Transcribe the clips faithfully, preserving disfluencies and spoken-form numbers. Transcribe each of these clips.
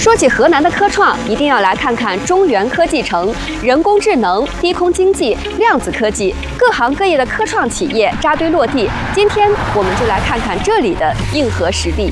说起河南的科创，一定要来看看中原科技城，人工智能、低空经济、量子科技，各行各业的科创企业扎堆落地。今天我们就来看看这里的硬核实力。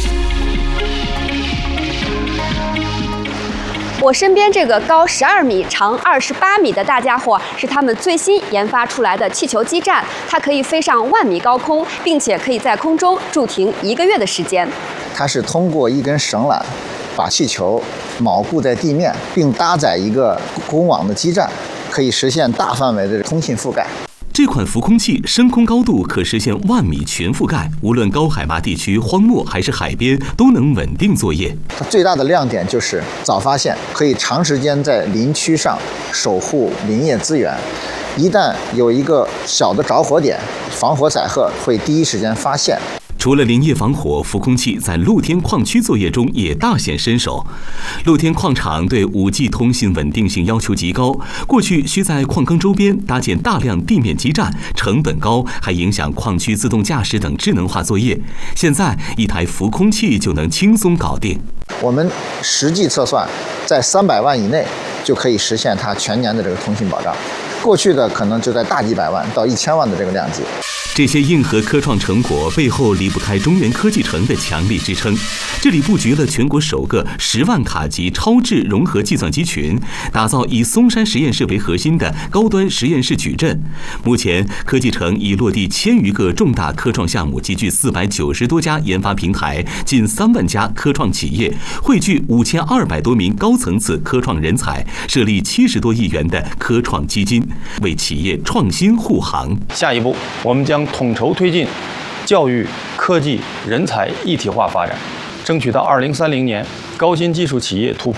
我身边这个高十二米、长二十八米的大家伙，是他们最新研发出来的气球基站，它可以飞上万米高空，并且可以在空中驻停一个月的时间。 它是通过一根绳缆，把气球锚固在地面，并搭载一个公网的基站，可以实现大范围的通信覆盖。 这款浮空器升空高度可实现万米全覆盖，无论高海拔地区、荒漠还是海边，都能稳定作业。 它最大的亮点就是早发现，可以长时间在林区上守护林业资源。一旦有一个小的着火点，防火载荷会第一时间发现。 除了林业防火，浮空器在露天矿区作业中也大显身手。露天矿场对 五 G 通信稳定性要求极高，过去需在矿坑周边搭建大量地面基站，成本高，还影响矿区自动驾驶等智能化作业。现在一台浮空器就能轻松搞定。 我们实际测算，在三百万以内就可以实现它全年的这个通信保障。过去的可能就在大几百万到一千万的这个量级。 这些硬核科创成果背后离不开中原科技城的强力支撑。这里布局了全国首个十万卡级超智融合计算机群，打造以嵩山实验室为核心的高端实验室矩阵。目前，科技城已落地千余个重大科创项目，集聚四百九十多家研发平台，近三万家科创企业，汇聚五千二百多名高层次科创人才，设立七十多亿元的科创基金，为企业创新护航。 下一步，我们将统筹推进教育、科技、人才一体化发展，争取到二零三零年高新技术企业突破